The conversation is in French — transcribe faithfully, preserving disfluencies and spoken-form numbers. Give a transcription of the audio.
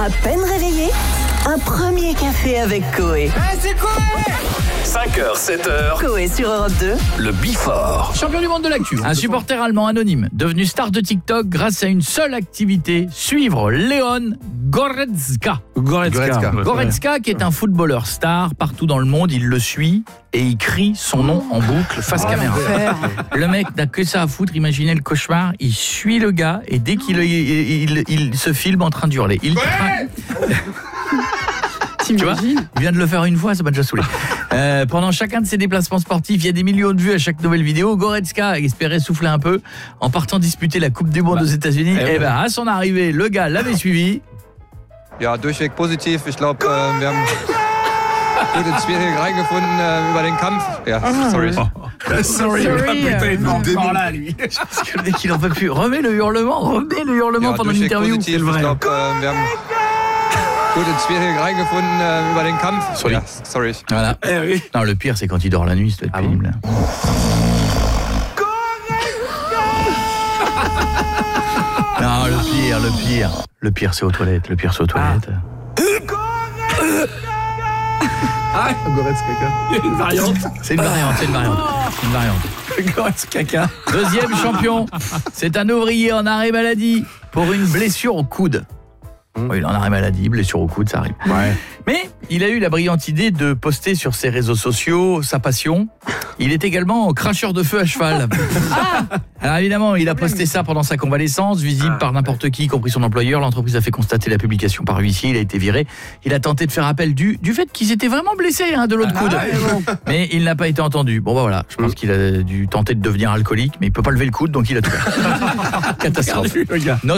À peine réveillé, un premier café avec Coé. Ah, c'est Coé! cinq heures, sept heures. Coé sur Europe deux. Le Before. Champion du monde de l'actu. Un supporter allemand anonyme, devenu star de TikTok grâce à une seule activité, suivre Leon Goretzka. Goretzka. Goretzka, qui est un footballeur star partout dans le monde, il le suit et il crie son nom en boucle face caméra. Le mec n'a que ça à foutre, imaginez le cauchemar, il suit le gars et dès qu'il il, il, il se filme en train d'hurler. Il Tu vois, il vient de le faire une fois, ça m'a déjà saoulé. Euh, pendant chacun de ses déplacements sportifs, il y a des millions de vues à chaque nouvelle vidéo. Goretzka espérait souffler un peu en partant disputer la Coupe du Monde bah, aux États-Unis. Et ben à son arrivée, le gars l'avait suivi. Ja, durchweg positiv. Ich glaube, äh, wir haben gut ins Spiel hier reingefunden äh, über den Kampf. Ja, sorry. Oh. Sorry, Sorry. Encore là, lui. Parce que le mec, il en peut plus. Remets le hurlement, remets le hurlement ja, pendant l'interview. C'est vrai. Ich glaube, äh, wir haben gut ins Spiel hier reingefunden äh, über den Kampf. Sorry. Ja, sorry. Voilà. Eh oui. Non, le pire, c'est quand il dort la nuit, ça doit être ah pénible. Bon non, le pire, le pire. Le pire, c'est aux toilettes. Le pire, c'est aux toilettes. Ah, Goretzka. Une variante. C'est une variante, c'est une variante. Une variante. Goretzka. Deuxième champion. C'est un ouvrier en arrêt maladie pour une blessure au coude. Oui, il en arrêt maladie, blessure au coude, ça arrive. Ouais. Mais il a eu la brillante idée de poster sur ses réseaux sociaux sa passion. Il est également cracheur de feu à cheval. Ah Alors évidemment, il a posté ça pendant sa convalescence, visible par n'importe qui, y compris son employeur. L'entreprise a fait constater la publication par huissier, il a été viré. Il a tenté de faire appel du, du fait qu'ils étaient vraiment blessés hein, de l'autre coude. Ah, bon. Mais il n'a pas été entendu. Bon bah voilà, je pense qu'il a dû tenter de devenir alcoolique, mais il peut pas lever le coude, donc il a tout fait. Catastrophe. Notre